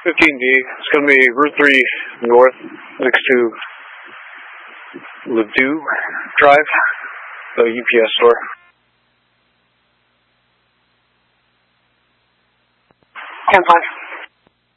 15D. It's going to be Route 3 North, next to Ladue Drive, the UPS store. 10-5.